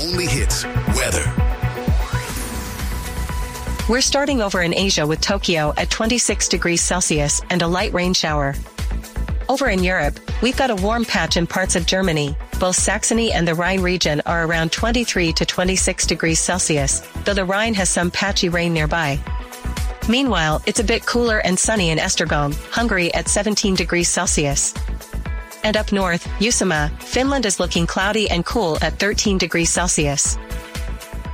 only hits weather. We're starting over in Asia with Tokyo at 26 degrees Celsius and a light rain shower. Over in Europe, we've got a warm patch in parts of Germany. Both Saxony and the Rhine region are around 23 to 26 degrees Celsius, though the Rhine has some patchy rain nearby. Meanwhile, it's a bit cooler and sunny in Esztergom, Hungary at 17 degrees Celsius. And up north, Uusimaa, Finland is looking cloudy and cool at 13 degrees Celsius.